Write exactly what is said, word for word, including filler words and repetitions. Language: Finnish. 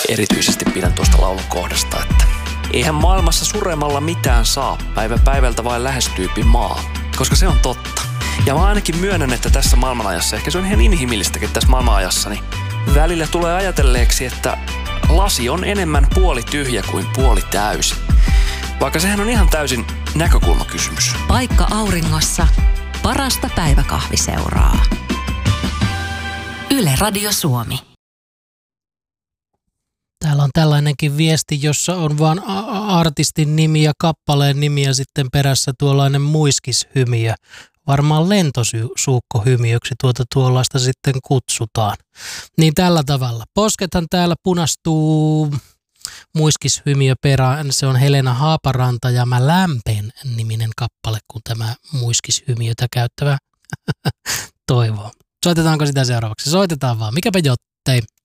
erityisesti pidän tuosta laulun kohdasta, että eihän maailmassa suremalla mitään saa, päivä päivältä vain lähestyypi maa, koska se on totta. Ja mä ainakin myönnän, että tässä maailmanajassa, ehkä se on ihan inhimillistäkin tässä maailmanajassa, niin välillä tulee ajatelleeksi, että lasi on enemmän puoli tyhjä kuin puoli täysi. Vaikka sehän on ihan täysin näkökulmakysymys. Paikka auringossa. Parasta päiväkahviseuraa. Yle Radio Suomi. Täällä on tällainenkin viesti, jossa on vaan artistin nimi ja kappaleen nimi ja sitten perässä tuollainen muiskishymiö. Varmaan lentosuukkohymiöksi tuota tuollaista sitten kutsutaan. Niin tällä tavalla. Poskethan täällä punastuu muiskishymiö perään. Se on Helena Haaparanta ja Mä lämpen niminen kappale, kun tämä muiskishymiötä käyttävä toivoo. Soitetaanko sitä seuraavaksi? Soitetaan vaan. Mikäpä jottei.